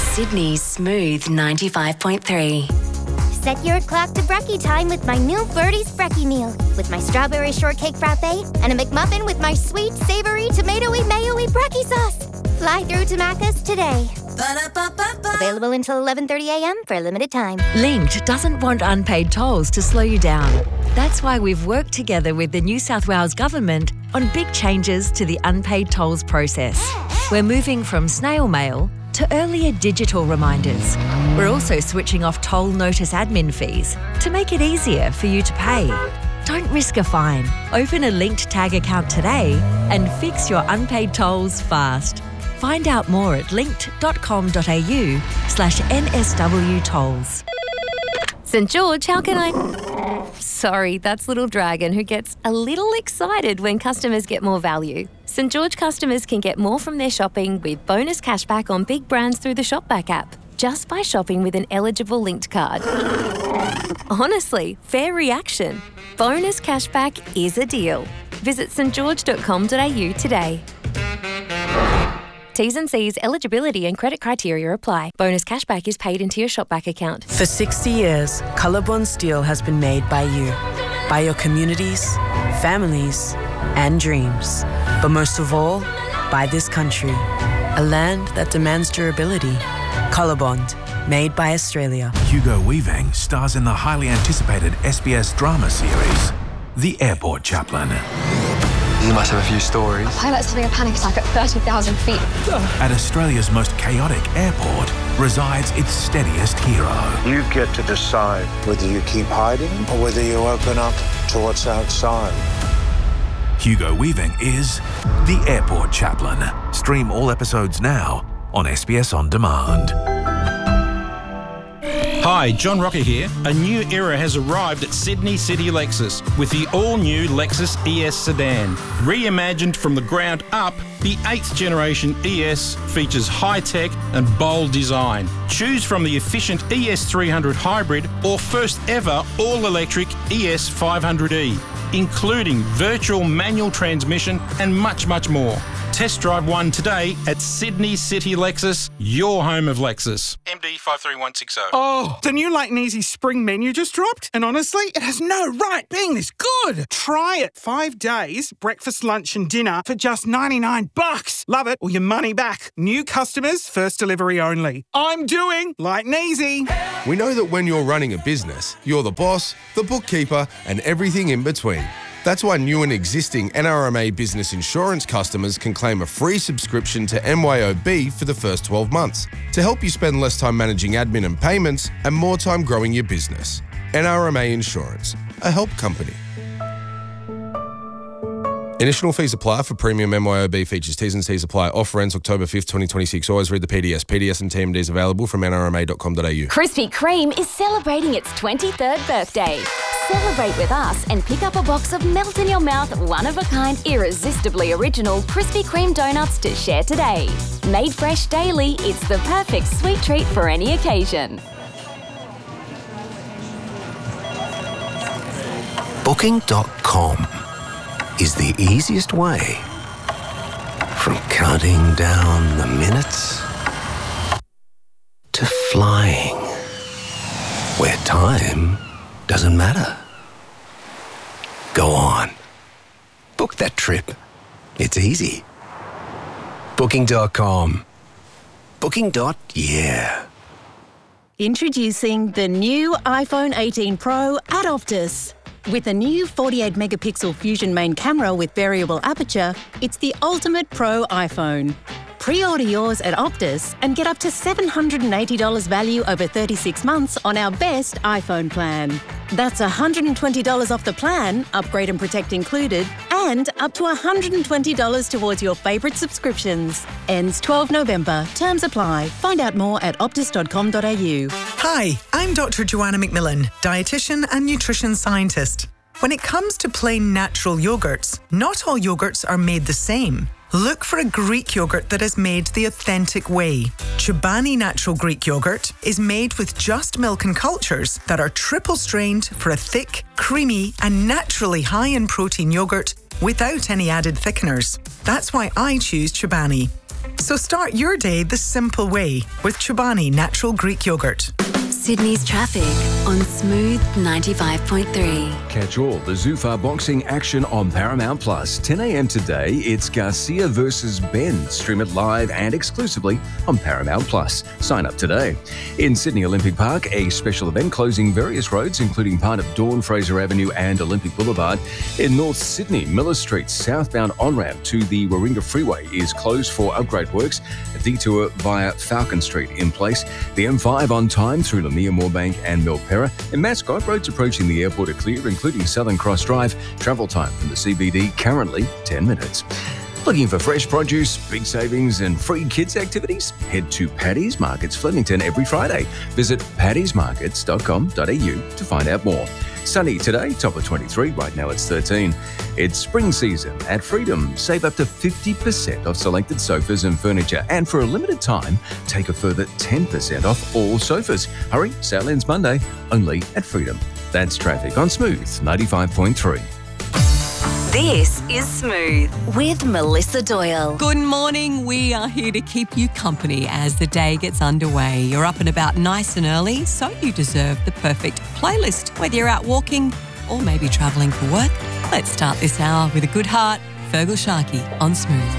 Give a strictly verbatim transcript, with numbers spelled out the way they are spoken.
Sydney's Smooth ninety-five point three. Set your clock to brekkie time with my new Birdie's Brekkie meal. With my strawberry shortcake frappe and a McMuffin with my sweet, savoury, tomatoey, mayo-y brekkie sauce. Fly through to Macca's today. Ba-da-ba-ba-ba. Available until eleven thirty a m for a limited time. Linked doesn't want unpaid tolls to slow you down. That's why we've worked together with the New South Wales Government on big changes to the unpaid tolls process. We're moving from snail mail to earlier digital reminders. We're also switching off toll notice admin fees to make it easier for you to pay. Don't risk a fine. Open a Linked Tag account today and fix your unpaid tolls fast. Find out more at linked.com.au slash NSW tolls. St George, how can I... Sorry, that's Little Dragon, who gets a little excited when customers get more value. St George customers can get more from their shopping with bonus cashback on big brands through the Shopback app, just by shopping with an eligible Linked card. Honestly, fair reaction. Bonus cashback is a deal. Visit st george dot com dot a u today. T's and C's, eligibility and credit criteria apply. Bonus cashback is paid into your Shopback account. For sixty years, Colorbond Steel has been made by you, by your communities, families, and dreams. But most of all, by this country, a land that demands durability. Colorbond, made by Australia. Hugo Weaving stars in the highly anticipated S B S drama series, The Airport Chaplain. You must have a few stories. A pilot's having a panic attack at thirty thousand feet. At Australia's most chaotic airport resides its steadiest hero. You get to decide whether you keep hiding or whether you open up to what's outside. Hugo Weaving is The Airport Chaplain. Stream all episodes now on S B S On Demand. Hi, John Rocker here. A new era has arrived at Sydney City Lexus with the all-new Lexus E S sedan. Reimagined from the ground up, the eighth generation E S features high-tech and bold design. Choose from the efficient E S three hundred hybrid or first ever all-electric E S five hundred E, including virtual manual transmission and much, much more. Test drive one today at Sydney City Lexus, your home of Lexus. M D five three one six zero. Oh, the new Light and Easy spring menu just dropped, and honestly, it has no right being this good. Try it. Five days, breakfast, lunch and dinner for just ninety-nine bucks. Love it or your money back. New customers, first delivery only. I'm doing Light and Easy. We know that when you're running a business, you're the boss, the bookkeeper and everything in between. That's why new and existing N R M A business insurance customers can claim a free subscription to M Y O B for the first twelve months to help you spend less time managing admin and payments and more time growing your business. N R M A Insurance, a help company. Initial fees apply for premium M Y O B features. T's and C's apply. Offer ends October fifth, twenty twenty-six. Always read the P D S. P D S and T M Ds available from N R M A dot com dot a u. Krispy Kreme is celebrating its twenty-third birthday. Celebrate with us and pick up a box of melt-in-your-mouth, one-of-a-kind, irresistibly original Krispy Kreme donuts to share today. Made fresh daily, it's the perfect sweet treat for any occasion. Booking dot com is the easiest way from counting down the minutes to flying, where time doesn't matter. Go on. Book that trip. It's easy. Booking dot com. Booking. Yeah. Introducing the new iPhone eighteen Pro at Optus. With a new forty-eight megapixel Fusion main camera with variable aperture, it's the ultimate pro iPhone. Pre-order yours at Optus and get up to seven hundred eighty dollars value over thirty-six months on our best iPhone plan. That's one hundred twenty dollars off the plan, upgrade and protect included, and up to one hundred twenty dollars towards your favourite subscriptions. Ends twelfth November. Terms apply. Find out more at optus dot com dot a u. Hi, I'm Doctor Joanna McMillan, dietitian and nutrition scientist. When it comes to plain natural yogurts, not all yogurts are made the same. Look for a Greek yogurt that is made the authentic way. Chobani Natural Greek Yogurt is made with just milk and cultures that are triple strained for a thick, creamy and naturally high in protein yogurt without any added thickeners. That's why I choose Chobani. So start your day the simple way with Chobani Natural Greek Yogurt. Sydney's traffic on Smooth ninety-five point three. Catch all the Zufar boxing action on Paramount Plus. ten a.m. today, it's Garcia versus Ben. Stream it live and exclusively on Paramount Plus. Sign up today. In Sydney Olympic Park, a special event closing various roads, including part of Dawn Fraser Avenue and Olympic Boulevard. In North Sydney, Miller Street, southbound on-ramp to the Warringah Freeway is closed for upgrade works. A detour via Falcon Street in place. The M five on time through Lamia Moorebank and Milpera. In Mascot, roads approaching the airport are clear, including Southern Cross Drive. Travel time from the C B D currently ten minutes. Looking for fresh produce, big savings and free kids activities? Head to Paddy's Markets Flemington every Friday. Visit paddy's markets dot com dot a u to find out more. Sunny today, top of twenty-three, right now it's thirteen. It's spring season at Freedom. Save up to fifty percent off selected sofas and furniture, and for a limited time, take a further ten percent off all sofas. Hurry, sale ends Monday, only at Freedom. That's traffic on Smooth ninety-five point three. This is Smooth with Melissa Doyle. Good morning. We are here to keep you company as the day gets underway. You're up and about nice and early, so you deserve the perfect playlist. Whether you're out walking or maybe travelling for work, let's start this hour with a good heart. Fergal Sharkey on Smooth.